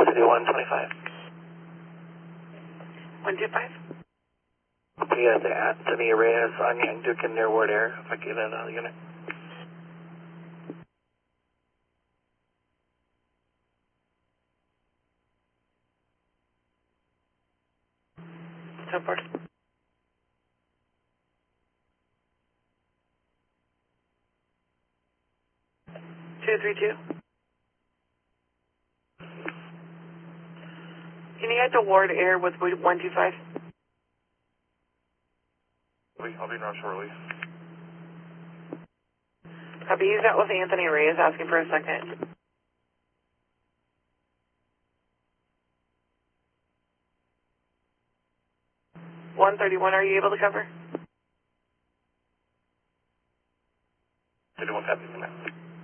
125. 125? Yeah, the Anthony Reyes on Young Duke in near Ward Air, if I get that out of the unit. So far. 232. Can you get to Ward Air with 125? I'll be in route shortly. Copy, use that with Anthony Reyes asking for a second. $131, are you able to cover? 31 copy from that.